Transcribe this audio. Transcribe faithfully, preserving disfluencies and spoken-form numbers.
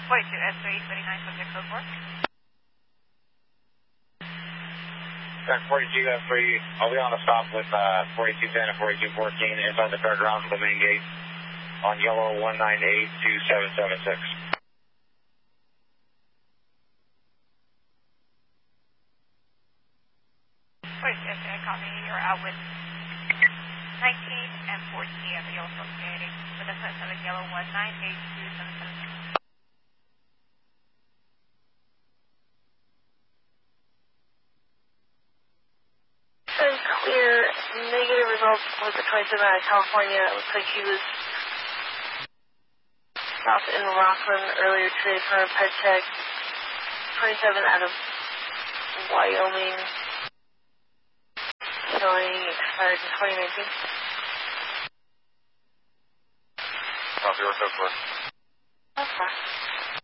forty-two S three twenty-nine, subject code four. forty-two S three, I'll be on the stop with uh, forty-two ten and forty-two fourteen inside the fairgrounds of the main gate on yellow one nine eight two seven seven six. forty-two S three, I copy. You're out with nineteen and fourteen at the yellow associating with the first seven yellow one nine eight two seven seven six. Clear, negative results with the twenty-seven out of California. It looks like he was stopped in Rockland earlier today for a pet check. twenty-seven out of Wyoming, showing expired in twenty nineteen. Copy, we're code four.